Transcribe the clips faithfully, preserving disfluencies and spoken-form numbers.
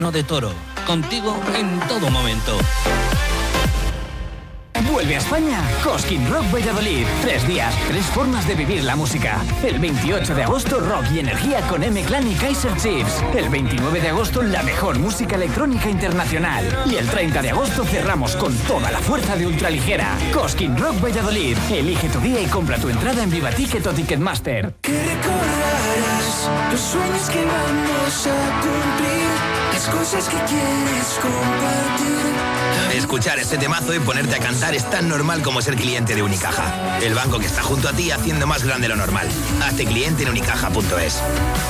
de Toro, contigo en todo momento. Vuelve a España Cosquín Rock Valladolid. Tres días, tres formas de vivir la música. El veintiocho de agosto, rock y energía con M-Clan y Kaiser Chiefs. El veintinueve de agosto, la mejor música electrónica internacional. Y el treinta de agosto cerramos con toda la fuerza de ultraligera. Cosquín Rock Valladolid. Elige tu día y compra tu entrada en Viva Ticket o Ticketmaster. Que recordarás los sueños que vamos a cumplir, las cosas que quieres compartir. Escuchar este temazo y ponerte a cantar es tan normal como ser cliente de Unicaja. El banco que está junto a ti haciendo más grande lo normal. Hazte cliente en unicaja punto es.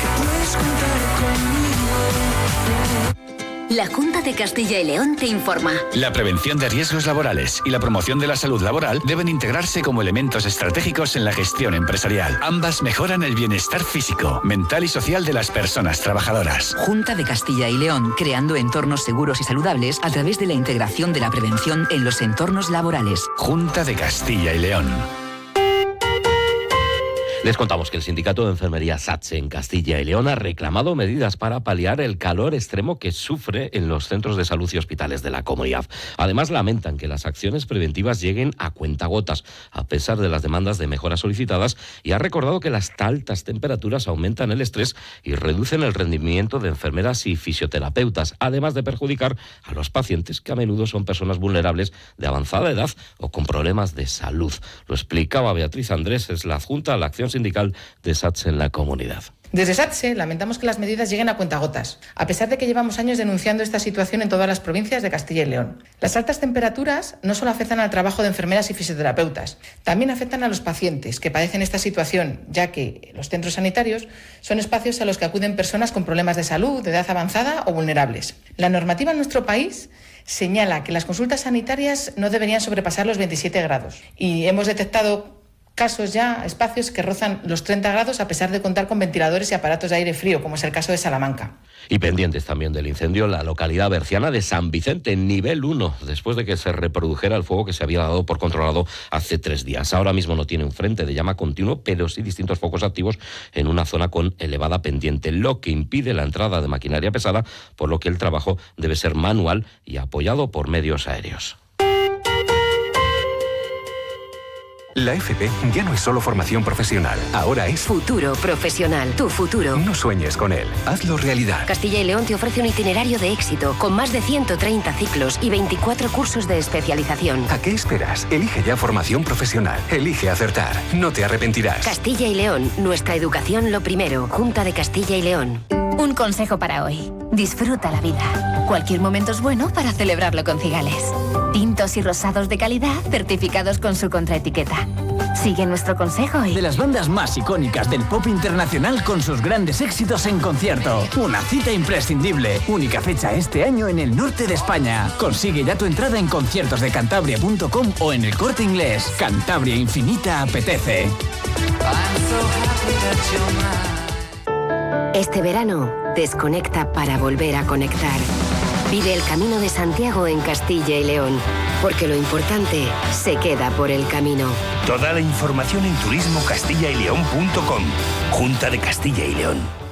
La Junta de Castilla y León te informa. La prevención de riesgos laborales y la promoción de la salud laboral deben integrarse como elementos estratégicos en la gestión empresarial. Ambas mejoran el bienestar físico, mental y social de las personas trabajadoras. Junta de Castilla y León, creando entornos seguros y saludables a través de la integración de la prevención en los entornos laborales. Junta de Castilla y León. Les contamos que el Sindicato de Enfermería SATSE en Castilla y León ha reclamado medidas para paliar el calor extremo que sufre en los centros de salud y hospitales de la comunidad. Además, lamentan que las acciones preventivas lleguen a cuentagotas, a pesar de las demandas de mejoras solicitadas, y ha recordado que las altas temperaturas aumentan el estrés y reducen el rendimiento de enfermeras y fisioterapeutas, además de perjudicar a los pacientes, que a menudo son personas vulnerables de avanzada edad o con problemas de salud. Lo explicaba Beatriz Andrés, es la adjunta a la acción sindical de SATSE en la comunidad. Desde SATSE lamentamos que las medidas lleguen a cuentagotas, a pesar de que llevamos años denunciando esta situación en todas las provincias de Castilla y León. Las altas temperaturas no solo afectan al trabajo de enfermeras y fisioterapeutas, también afectan a los pacientes que padecen esta situación, ya que los centros sanitarios son espacios a los que acuden personas con problemas de salud, de edad avanzada o vulnerables. La normativa en nuestro país señala que las consultas sanitarias no deberían sobrepasar los veintisiete grados y hemos detectado casos ya, espacios que rozan los treinta grados a pesar de contar con ventiladores y aparatos de aire frío, como es el caso de Salamanca. Y pendientes también del incendio en la localidad berciana de San Vicente, nivel uno, después de que se reprodujera el fuego que se había dado por controlado hace tres días. Ahora mismo no tiene un frente de llama continuo, pero sí distintos focos activos en una zona con elevada pendiente, lo que impide la entrada de maquinaria pesada, por lo que el trabajo debe ser manual y apoyado por medios aéreos. La F P ya no es solo formación profesional, ahora es futuro profesional, tu futuro. No sueñes con él, hazlo realidad. Castilla y León te ofrece un itinerario de éxito con más de ciento treinta ciclos y veinticuatro cursos de especialización. ¿A qué esperas? Elige ya formación profesional, elige acertar, no te arrepentirás. Castilla y León, nuestra educación lo primero. Junta de Castilla y León. Un consejo para hoy. Disfruta la vida. Cualquier momento es bueno para celebrarlo con Cigales. Tintos y rosados de calidad certificados con su contraetiqueta. Sigue nuestro consejo y... De las bandas más icónicas del pop internacional con sus grandes éxitos en concierto. Una cita imprescindible. Única fecha este año en el norte de España. Consigue ya tu entrada en conciertos de cantabria punto com o en El Corte Inglés. Cantabria Infinita apetece. Este verano, desconecta para volver a conectar. Vive el Camino de Santiago en Castilla y León, porque lo importante se queda por el camino. Toda la información en turismo castilla y león punto com. Junta de Castilla y León.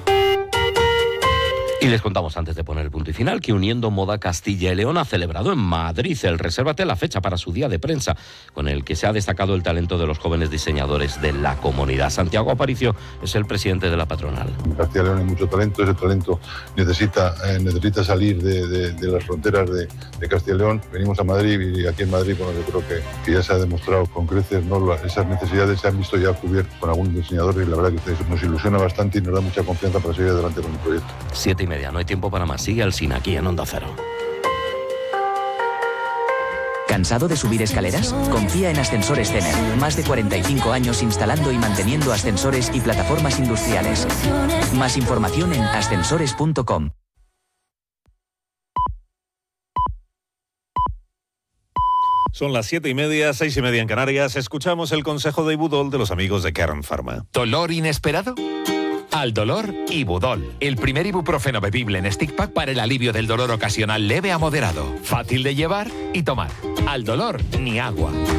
Y les contamos antes de poner el punto y final que Uniendo Moda Castilla y León ha celebrado en Madrid el Resérvate la fecha para su día de prensa, con el que se ha destacado el talento de los jóvenes diseñadores de la comunidad. Santiago Aparicio es el presidente de la patronal. En Castilla y León hay mucho talento, ese talento necesita, eh, necesita salir de, de, de las fronteras de, de Castilla y León. Venimos a Madrid y aquí en Madrid, bueno, yo creo que, que ya se ha demostrado con creces, ¿no? Esas necesidades se han visto ya cubiertas con algunos diseñadores y la verdad que nos ilusiona bastante y nos da mucha confianza para seguir adelante con el proyecto. Siete y media, no hay tiempo para más. Sigue Alsina aquí en Onda Cero. ¿Cansado de subir escaleras? Confía en Ascensores Cener. Más de cuarenta y cinco años instalando y manteniendo ascensores y plataformas industriales. Más información en ascensores punto com. Son las siete y media, seis y media en Canarias. Escuchamos el consejo de Ibudol de los amigos de Kern Pharma. ¿Dolor inesperado? Al dolor, Ibudol, el primer ibuprofeno bebible en stick pack para el alivio del dolor ocasional leve a moderado. Fácil de llevar y tomar. Al dolor, ni agua.